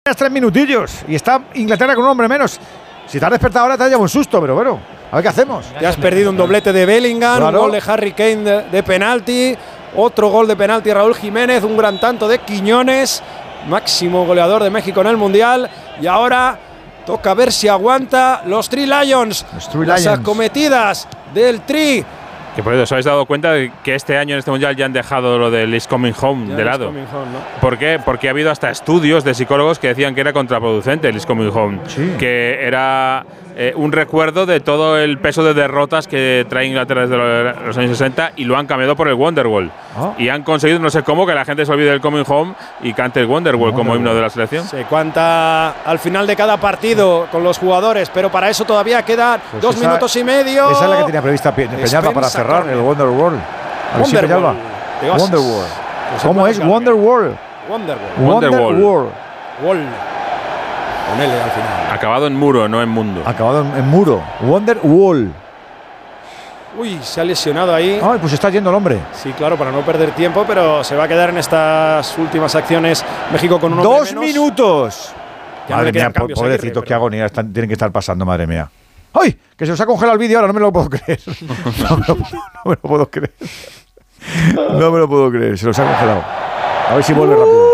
3 minutillos y está Inglaterra con un hombre menos. Si te has despertado ahora te has llevado un susto, pero bueno, a ver qué hacemos. Te has perdido un doblete de Bellingham, claro. Un gol de Harry Kane de penalti, otro gol de penalti de Raúl Jiménez, un gran tanto de Quiñones, máximo goleador de México en el Mundial. Y ahora toca ver si aguanta los Three Lions, las acometidas del Tri. Que por eso os habéis dado cuenta de que este año en este Mundial ya han dejado lo del Is Coming Home Ya de lado. home, ¿no? ¿Por qué? Porque ha habido hasta estudios de psicólogos que decían que era contraproducente el Is Coming Home. Sí. Que era un recuerdo de todo el peso de derrotas que trae Inglaterra desde los años 60 y lo han cambiado por el Wonderwall. Oh. Y han conseguido, no sé cómo, que la gente se olvide del Coming Home y cante el Wonderwall como himno de la selección. Se cuenta al final de cada partido con los jugadores, pero para eso todavía quedan Pues 2 minutos y medio. Esa es la que tenía prevista Peñalba para cerrar el Wonderwall. A ver si Peñalba. Wonderwall. ¿Cómo es? Wonderwall. Wonderwall. Wall. Con L al final. Acabado en muro, no en mundo. Acabado en muro. Wonderwall. Uy, se ha lesionado ahí. Ay, pues está yendo el hombre. Sí, claro, para no perder tiempo, pero se va a quedar en estas últimas acciones México con un hombre 2 menos. minutos. Ya Madre no le quedan mía, cambios, pobrecitos, Aguirre, qué agonía tienen que estar pasando, madre mía. ¡Ay! Que se os ha congelado el vídeo ahora, no me lo puedo creer. No me lo puedo creer. No me lo puedo creer, se los ha congelado. A ver si vuelve rápido.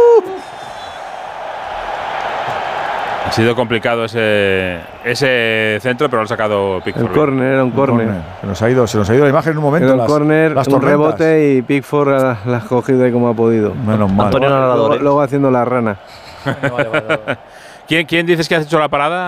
Ha sido complicado ese centro, pero lo ha sacado Pickford. El córner, era un córner. Se nos ha ido la imagen en un momento. Era un córner, las un tormentas. rebote y Pickford la ha cogido ahí como ha podido. Menos mal. Luego haciendo la rana. ¿Quién dices que has hecho la parada?